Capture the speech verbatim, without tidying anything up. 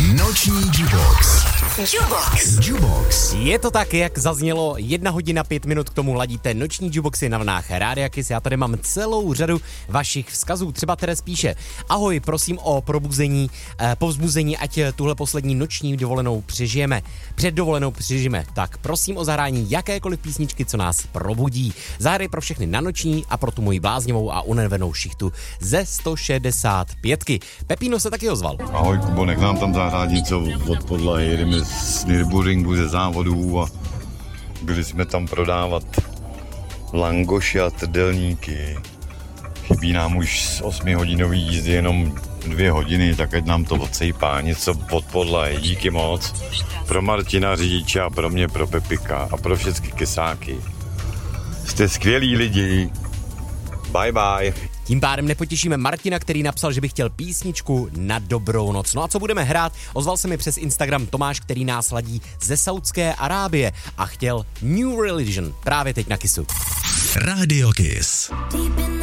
Noční Jubox. Jubox. Jubox. Je to tak, jak zaznělo, jedna hodina pět minut k tomu ladíte Noční Juboxy na vlnách Rádia Kiss. Já tady mám celou řadu vašich vzkazů. Třeba Teres píše: ahoj, prosím o probuzení, eh, povzbuzení, ať tuhle poslední noční dovolenou přežijeme. Před dovolenou přežijeme. Tak prosím o zahrání jakékoliv písničky, co nás probudí. Zahraj pro všechny na noční a pro tu moji bláznivou a unavenou šichtu ze sto šedesát pět. Pepino se taky ozval. Ahoj Kubo, nech nám tam zahrát něco od podlahy, jedeme z Nürburgringu ze závodů a byli jsme tam prodávat langoši a trdelníky. Chybí nám už z osmihodinový jízdy jenom dvě hodiny, tak ať nám to odsejpá něco od podlahy. Díky moc. Pro Martina řidiče a pro mě, pro Pepika a pro všechny kesáky. Jste skvělí lidi. Bye bye. Tím pádem nepotěšíme Martina, který napsal, že by chtěl písničku na dobrou noc. No a co budeme hrát? Ozval se mi přes Instagram Tomáš, který nás ladí ze Saudské Arábie a chtěl New Religion právě teď na Kissu. Rádio Kiss. Deep in